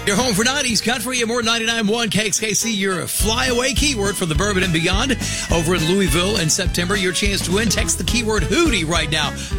Your home for 90s country and more 99.1 KXKC, your flyaway keyword for the Bourbon and beyond. Over in Louisville in September, your chance to win. Text the keyword Hootie right now.